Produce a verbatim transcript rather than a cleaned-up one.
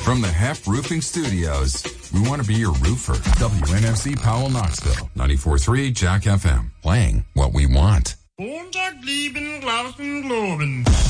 From the Hef Roofing Studios, we want to be your roofer. W N F C Powell, Knoxville. ninety-four point three Jack F M. Playing what we want. Montag blieben Glauben globen.